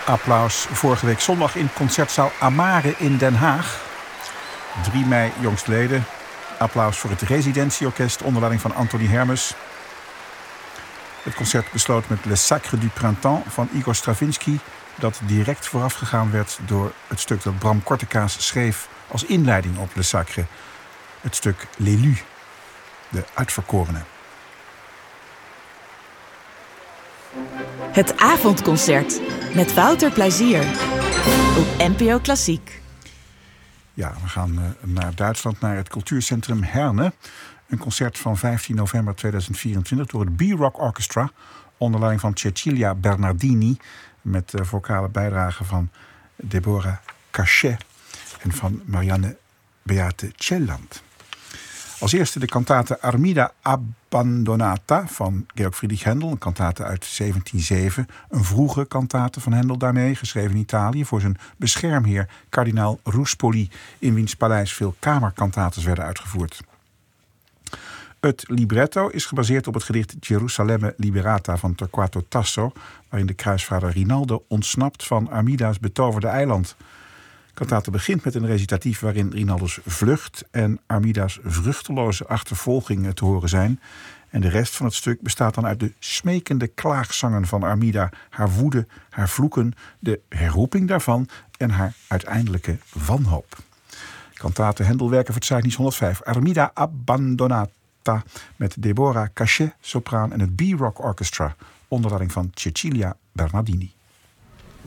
Applaus vorige week zondag in concertzaal Amare in Den Haag. 3 mei jongstleden. Applaus voor het residentieorkest onder leiding van Anthony Hermes. Het concert besloot met Le Sacre du Printemps van Igor Stravinsky, dat direct voorafgegaan werd door het stuk dat Bram Kortekaas schreef als inleiding op Le Sacre. Het stuk L'élu, de uitverkorene. Het avondconcert met Wouter Plezier op NPO Klassiek. Ja, we gaan naar Duitsland, naar het cultuurcentrum Herne. Een concert van 15 november 2024 door het B-Rock Orchestra onder leiding van Cecilia Bernardini, met vocale bijdrage van Deborah Cachet en van Marianne Beate Celland. Als eerste de kantate Armida Abbandonata van Georg Friedrich Händel, een kantate uit 1707. Een vroege kantate van Händel daarmee, geschreven in Italië voor zijn beschermheer kardinaal Ruspoli, in wiens paleis veel kamerkantates werden uitgevoerd. Het libretto is gebaseerd op het gedicht Gerusalemme Liberata van Torquato Tasso, waarin de kruisvader Rinaldo ontsnapt van Armida's betoverde eiland. De kantate begint met een recitatief waarin Rinaldo's vlucht en Armida's vruchteloze achtervolging te horen zijn. En de rest van het stuk bestaat dan uit de smekende klaagzangen van Armida, haar woede, haar vloeken, de herroeping daarvan en haar uiteindelijke wanhoop. Kantate Händelwerken voor het Zuidnies 105. Armida Abbandonata met Deborah Cachet, sopraan en het B-Rock Orchestra onder leiding van Cecilia Bernardini.